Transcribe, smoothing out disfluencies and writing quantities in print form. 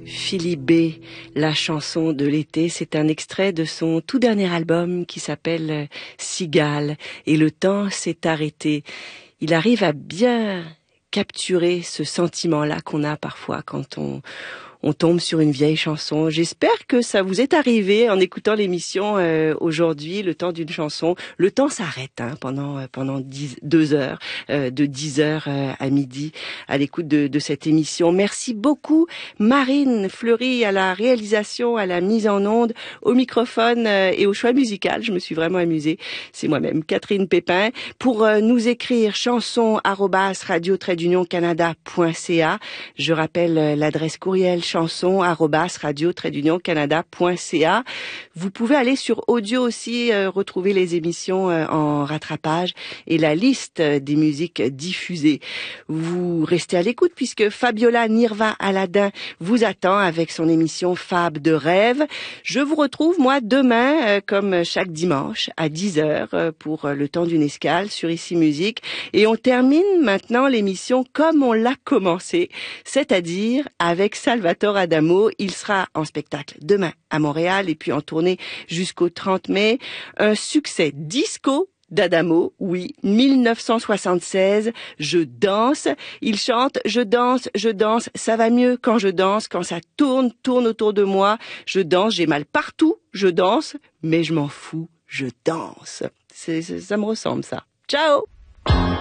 Philippe B, la chanson de l'été, c'est un extrait de son tout dernier album qui s'appelle Cigale et le temps s'est arrêté. Il arrive à bien capturer ce sentiment-là qu'on a parfois quand on tombe sur une vieille chanson. J'espère que ça vous est arrivé en écoutant l'émission aujourd'hui, le temps d'une chanson. Le temps s'arrête pendant 2 heures, de 10 heures à midi, à l'écoute de cette émission. Merci beaucoup Marine Fleury à la réalisation, à la mise en onde, au microphone et au choix musical. Je me suis vraiment amusée. C'est moi-même, Catherine Pépin. Pour nous écrire chanson@radio-canada.ca. Je rappelle l'adresse courriel chanson@radio-canada.ca. Vous pouvez aller sur audio aussi, retrouver les émissions en rattrapage et la liste des musiques diffusées. Vous restez à l'écoute puisque Fabiola Nirva Aladin vous attend avec son émission Fab de rêve. Je vous retrouve moi demain comme chaque dimanche à 10h pour le temps d'une escale sur Ici Musique et on termine maintenant l'émission comme on l'a commencé, c'est-à-dire avec Salvatore Adamo. Il sera en spectacle demain à Montréal et puis en tournée jusqu'au 30 mai. Un succès disco d'Adamo, oui, 1976, je danse. Il chante, je danse, ça va mieux quand je danse, quand ça tourne autour de moi. Je danse, j'ai mal partout, je danse, mais je m'en fous, je danse. Ça me ressemble ça. Ciao!